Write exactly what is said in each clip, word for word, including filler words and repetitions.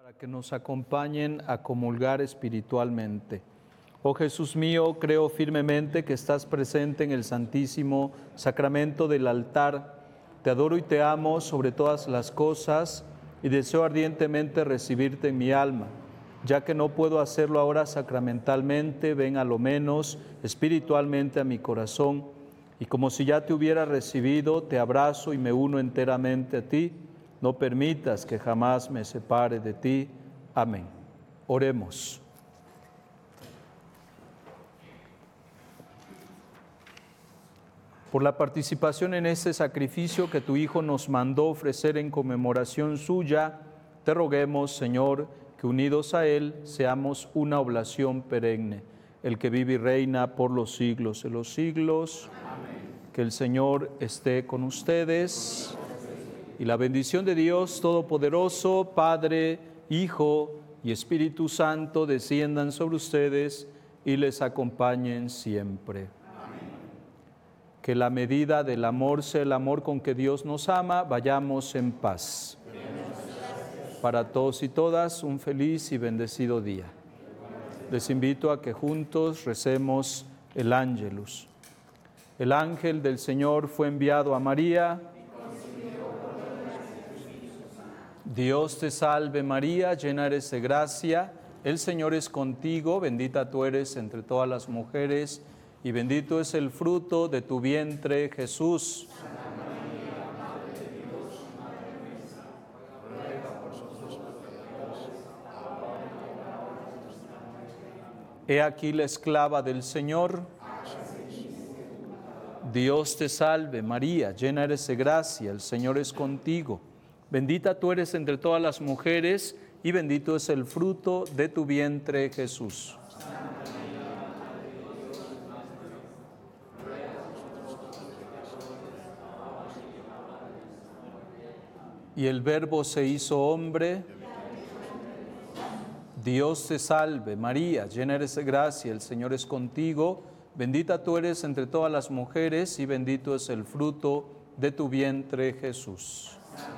para que nos acompañen a comulgar espiritualmente. Oh Jesús mío, creo firmemente que estás presente en el Santísimo Sacramento del altar. Te adoro y te amo sobre todas las cosas y deseo ardientemente recibirte en mi alma. Ya que no puedo hacerlo ahora sacramentalmente, ven a lo menos espiritualmente a mi corazón y como si ya te hubiera recibido, te abrazo y me uno enteramente a ti. No permitas que jamás me separe de ti. Amén. Oremos. Por la participación en este sacrificio que tu Hijo nos mandó ofrecer en conmemoración suya, te roguemos, Señor, que unidos a Él seamos una oblación perenne, el que vive y reina por los siglos de los siglos. Amén. Que el Señor esté con ustedes. Y la bendición de Dios Todopoderoso, Padre, Hijo y Espíritu Santo, desciendan sobre ustedes y les acompañen siempre. Amén. Que la medida del amor sea el amor con que Dios nos ama. Vayamos en paz. Para todos y todas, un feliz y bendecido día. Les invito a que juntos recemos el Ángelus. El ángel del Señor fue enviado a María. Dios te salve María, llena eres de gracia, el Señor es contigo, bendita tú eres entre todas las mujeres, y bendito es el fruto de tu vientre, Jesús. Santa María, Madre de Dios, Madre nuestra, ruega por nosotros pecadores, ahora y en la hora de nuestra muerte. He aquí la esclava del Señor. Dios te salve María, llena eres de gracia, el Señor es contigo. Bendita tú eres entre todas las mujeres y bendito es el fruto de tu vientre, Jesús. Y el Verbo se hizo hombre. Dios te salve, María, llena eres de gracia, el Señor es contigo. Bendita tú eres entre todas las mujeres y bendito es el fruto de tu vientre, Jesús.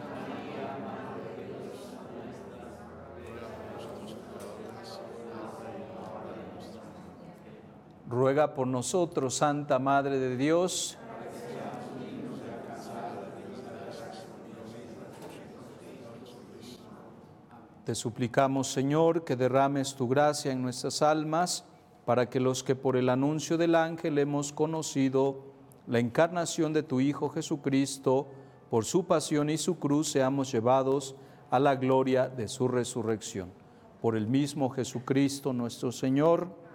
Ruega por nosotros, Santa Madre de Dios. Te suplicamos, Señor, que derrames tu gracia en nuestras almas, para que los que por el anuncio del ángel hemos conocido la encarnación de tu Hijo Jesucristo, por su pasión y su cruz, seamos llevados a la gloria de su resurrección. Por el mismo Jesucristo nuestro Señor.